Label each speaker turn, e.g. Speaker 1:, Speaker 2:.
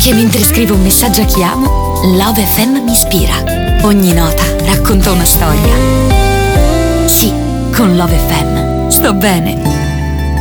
Speaker 1: Anche mentre scrivo un messaggio a chi amo, Love FM mi ispira. Ogni nota racconta una storia. Sì, con Love FM sto bene.